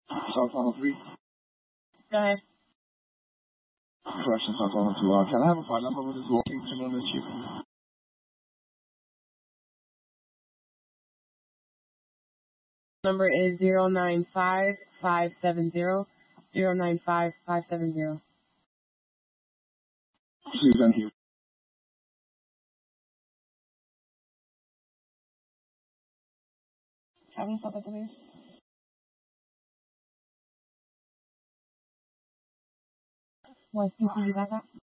Cell phone 3. Go ahead. Correction, cell phone 2. Can I have a part number with this walking criminal chief? Number is 095570. 095570. Susan here. Have him stop at the police. What, CCD backup?